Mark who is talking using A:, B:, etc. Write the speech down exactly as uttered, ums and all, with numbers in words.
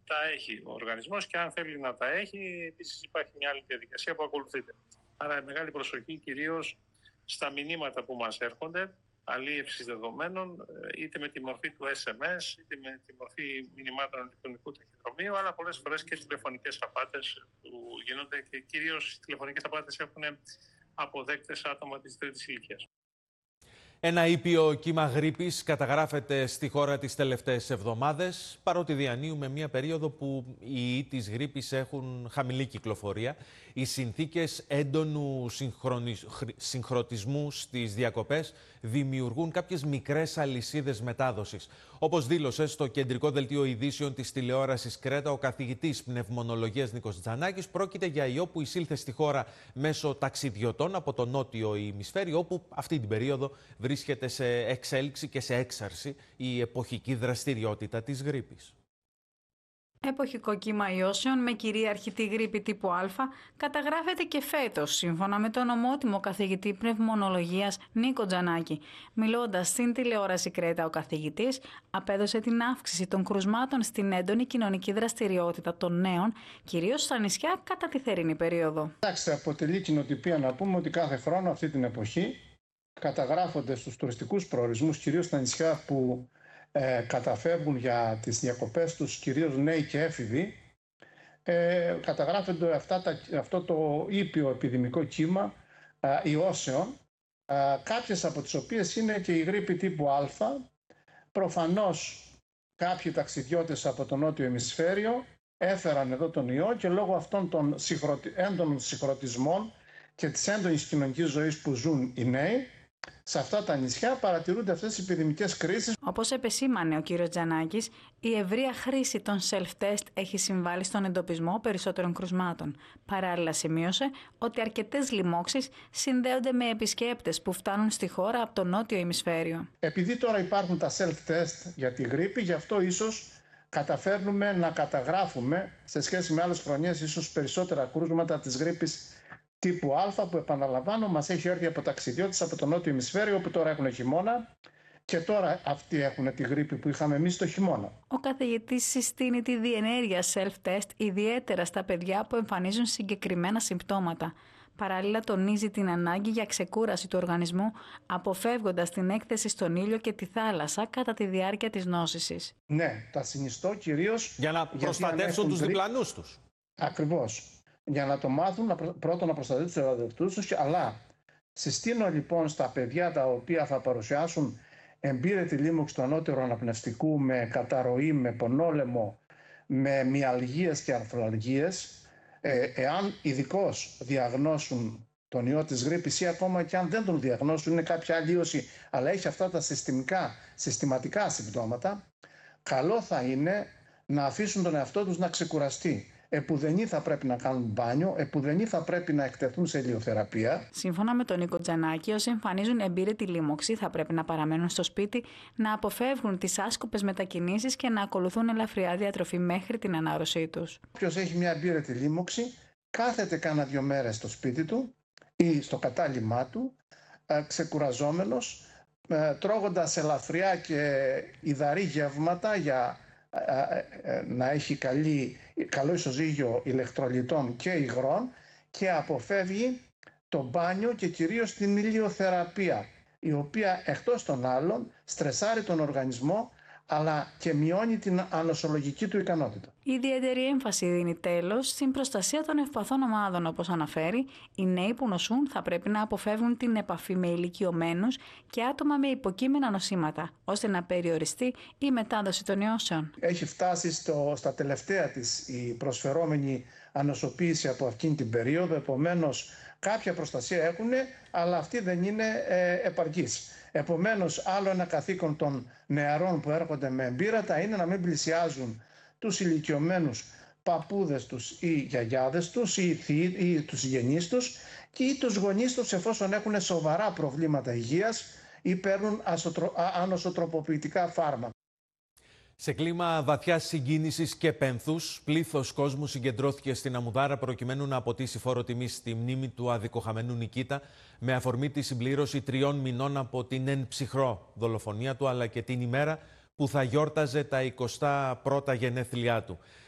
A: τα έχει ο οργανισμός και αν θέλει να τα έχει, επίσης υπάρχει μια άλλη διαδικασία που ακολουθείται. Άρα μεγάλη προσοχή κυρίως στα μηνύματα που μας έρχονται, αλίευσης δεδομένων, είτε με τη μορφή του ες εμ ες, είτε με τη μορφή μηνυμάτων ηλεκτρονικού ταχυδρομείου, αλλά πολλές φορές και τηλεφωνικές απάτες που γίνονται και κυρίως οι τηλεφωνικές απάτες έχουν αποδέκτες άτομα της τρίτης ηλικίας.
B: Ένα ήπιο κύμα γρίπης καταγράφεται στη χώρα τις τελευταίες εβδομάδες, παρότι διανύουμε μια περίοδο που οι ιοί της γρίπης έχουν χαμηλή κυκλοφορία. Οι συνθήκες έντονου συγχρονισμού στις διακοπές δημιουργούν κάποιες μικρές αλυσίδες μετάδοσης. Όπως δήλωσε στο κεντρικό δελτίο ειδήσεων της τηλεόρασης Κρέτα ο καθηγητής πνευμονολογίας Νίκος Τζανάκης, πρόκειται για ιό που εισήλθε στη χώρα μέσω ταξιδιωτών από το νότιο ημισφαίριο, όπου αυτή την περίοδο βρίσκεται σε εξέλιξη και σε έξαρση η εποχική δραστηριότητα της γρίπης.
C: Εποχικό κύμα ιώσεων με κυρίαρχη τη γρίπη τύπου Α καταγράφεται και φέτος, σύμφωνα με τον ομότιμο καθηγητή πνευμονολογίας Νίκο Τζανάκη. Μιλώντας στην τηλεόραση Κρέτα, ο καθηγητής απέδωσε την αύξηση των κρουσμάτων στην έντονη κοινωνική δραστηριότητα των νέων, κυρίως στα νησιά κατά τη θερινή περίοδο.
D: Εντάξει, αποτελεί κοινοτυπία να πούμε ότι κάθε χρόνο αυτή την εποχή καταγράφονται στους τουριστικούς προορισμούς, κυρίως στα νησιά που ε, καταφεύγουν για τις διακοπές τους, κυρίως νέοι και έφηβοι, ε, καταγράφονται αυτά τα, αυτό το ήπιο επιδημικό κύμα ε, ιώσεων, ε, κάποιες από τις οποίες είναι και η γρίπη τύπου Α. Προφανώς κάποιοι ταξιδιώτες από το νότιο ημισφαίριο έφεραν εδώ τον ιό και λόγω αυτών των συγχρωτι... έντονων συγχρονισμών και της έντονης κοινωνικής ζωής που ζουν οι νέοι, σε αυτά τα νησιά παρατηρούνται αυτές οι επιδημικές κρίσεις.
C: Όπως επεσήμανε ο κύριος Τζανάκης, η ευρεία χρήση των self-test έχει συμβάλει στον εντοπισμό περισσότερων κρουσμάτων. Παράλληλα σημείωσε ότι αρκετές λοιμώξεις συνδέονται με επισκέπτες που φτάνουν στη χώρα από το νότιο ημισφαίριο.
D: Επειδή τώρα υπάρχουν τα self-test για τη γρίπη, γι' αυτό ίσως καταφέρνουμε να καταγράφουμε σε σχέση με άλλες χρονιές ίσως περισσότερα κρούσματα της γρίπης τύπου Α, που επαναλαμβάνω μας έχει έρθει από ταξιδιώτες από το νότιο ημισφαίριο που τώρα έχουν χειμώνα και τώρα αυτοί έχουν τη γρίπη που είχαμε εμείς το χειμώνα.
C: Ο καθηγητής συστήνει τη διενέργεια self-test ιδιαίτερα στα παιδιά που εμφανίζουν συγκεκριμένα συμπτώματα. Παράλληλα τονίζει την ανάγκη για ξεκούραση του οργανισμού, αποφεύγοντας την έκθεση στον ήλιο και τη θάλασσα κατά τη διάρκεια της νόσησης.
D: Ναι, τα συνιστώ κυρίως
B: για να προστατεύσουν τους διπλανούς τους.
D: Ακριβώς. Για να το μάθουν, πρώτον να προστατεύουν τους ερωτευτούς τους, αλλά συστήνω λοιπόν στα παιδιά τα οποία θα παρουσιάσουν εμπήρετη λίμωξη του ανώτερου αναπνευστικού με καταρροή, με πονόλαιμο, με μυαλγίες και αρθραλγίες, ε, εάν ειδικώς διαγνώσουν τον ιό της γρίπης ή ακόμα και αν δεν τον διαγνώσουν, είναι κάποια αλλίωση, αλλά έχει αυτά τα συστημικά, συστηματικά συμπτώματα, καλό θα είναι να αφήσουν τον εαυτό τους να ξεκουραστεί. Επουδενή θα πρέπει να κάνουν μπάνιο, επουδενή θα πρέπει να εκτεθούν σε ηλιοθεραπεία.
C: Σύμφωνα με τον Νίκο Τζανάκη, όσοι εμφανίζουν εμπήρετη λίμωξη θα πρέπει να παραμένουν στο σπίτι, να αποφεύγουν τις άσκοπες μετακινήσεις και να ακολουθούν ελαφριά διατροφή μέχρι την ανάρρωσή τους.
D: Όποιος έχει μια εμπήρετη λίμωξη, κάθεται κάνα δύο μέρες στο σπίτι του ή στο κατάλημά του, ξεκουραζόμενος, τρώγοντας ελαφριά και υδαρή γεύματα για να έχει καλή, καλό ισοζύγιο ηλεκτρολιτών και υγρών και αποφεύγει το μπάνιο και κυρίως την ηλιοθεραπεία, η οποία εκτός των άλλων στρεσάρει τον οργανισμό αλλά και μειώνει την ανοσολογική του ικανότητα.
C: Ιδιαίτερη έμφαση δίνει τέλος στην προστασία των ευπαθών ομάδων, όπως αναφέρει. Οι νέοι που νοσούν θα πρέπει να αποφεύγουν την επαφή με ηλικιωμένους και άτομα με υποκείμενα νοσήματα, ώστε να περιοριστεί η μετάδοση των ιώσεων.
D: Έχει φτάσει στο, στα τελευταία της η προσφερόμενη ανοσοποίηση από αυτήν την περίοδο, επομένως κάποια προστασία έχουν, αλλά αυτή δεν είναι ε, επαρκής. Επομένως, άλλο ένα καθήκον των νεαρών που έρχονται με εμπείρατα είναι να μην πλησιάζουν τους ηλικιωμένους παππούδες τους ή γιαγιάδες τους ή, θεί, ή τους συγγενείς τους και ή τους γονείς τους εφόσον έχουν σοβαρά προβλήματα υγείας ή παίρνουν ασοτρο, ανοσοτροποποιητικά φάρμακα.
B: Σε κλίμα βαθιάς συγκίνησης και πένθους, πλήθος κόσμου συγκεντρώθηκε στην Αμουδάρα προκειμένου να αποτίσει φόρο τιμής στη μνήμη του αδικοχαμένου Νικήτα με αφορμή τη συμπλήρωση τριών μηνών από την εν ψυχρό δολοφονία του, αλλά και την ημέρα που θα γιόρταζε τα εικοστά πρώτα γενέθλιά του.